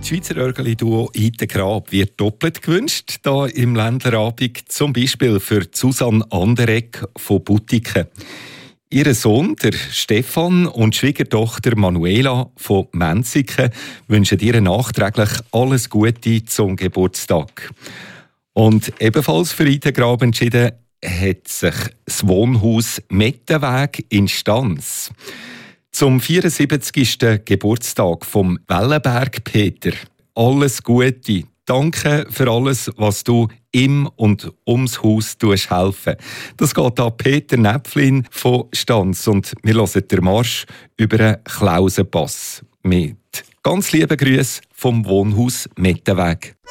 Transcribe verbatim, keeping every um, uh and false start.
Das Schweizer Örgeli-Duo Ite Grab wird doppelt gewünscht, hier im Ländlerabend, zum Beispiel für Susanne Anderegg von Butiken. Ihr Sohn, der Stefan, und Schwiegertochter Manuela von Menziken wünschen ihr nachträglich alles Gute zum Geburtstag. Und ebenfalls für Ite Grab entschieden hat sich das Wohnhaus Mettenweg in Stans. Zum vierundsiebzigsten Geburtstag vom Wellenberg Peter. Alles Gute. Danke für alles, was du im und ums Haus tust helfen. Das geht an Peter Näpflin von Stans und wir hören den Marsch über einen Klausenpass mit. Ganz lieben Grüßen vom Wohnhaus Mettenweg.